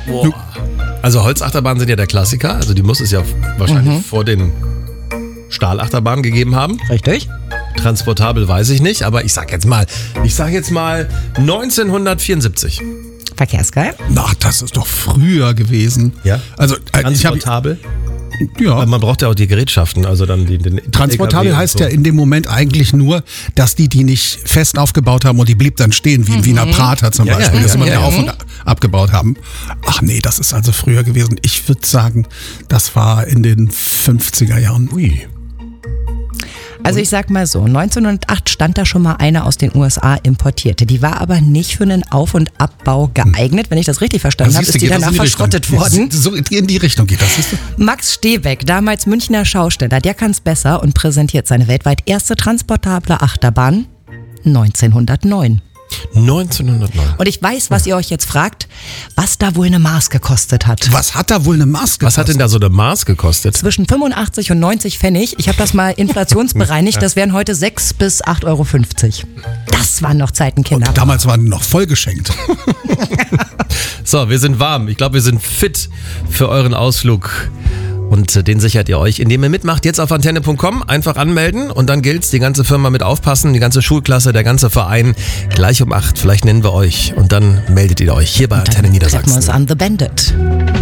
Boah. Also Holzachterbahnen sind ja der Klassiker. Also die muss es ja wahrscheinlich vor den Stahlachterbahnen gegeben haben. Richtig. Transportabel weiß ich nicht, aber ich sag jetzt mal 1974. Verkehrsgeil. Na, das ist doch früher gewesen. Ja. Also Transportabel? Ja. Weil man braucht ja auch die Gerätschaften, also dann den Transportabel LKW und heißt so. ja in dem Moment eigentlich nur, dass die nicht fest aufgebaut haben und die blieb dann stehen, wie in Wiener Prater zum Ja, Beispiel, ja, das immer ja, wieder ja. auf und abgebaut haben. Ach nee, das ist also früher gewesen. Ich würde sagen, das war in den 50er Jahren. Ui. Also ich sag mal so, 1908 stand da schon mal eine aus den USA importierte. Die war aber nicht für einen Auf- und Abbau geeignet. Wenn ich das richtig verstanden habe, Siehst du, ist die geht das danach in die Richtung. verschrottet worden. So in die Richtung geht das, siehst du? Max Stehbeck, damals Münchner Schausteller, der kann's besser und präsentiert seine weltweit erste transportable Achterbahn 1909. 1909. Und ich weiß, was ihr euch jetzt fragt, was da wohl eine Maß gekostet hat. Was hat da wohl eine Maske? Was hat denn da so eine Maß gekostet? Zwischen 85 und 90 Pfennig. Ich habe das mal inflationsbereinigt. Das wären heute 6 bis 8,50 Euro. Das waren noch Zeiten, Kinder. Damals waren die noch vollgeschenkt. So, wir sind warm. Ich glaube, wir sind fit für euren Ausflug. Und den sichert ihr euch, indem ihr mitmacht. Jetzt auf antenne.com, einfach anmelden und dann gilt's, die ganze Firma mit aufpassen, die ganze Schulklasse, der ganze Verein. Gleich um 8, vielleicht nennen wir euch und dann meldet ihr euch hier bei Antenne Treffen wir Niedersachsen. uns an The Bandit.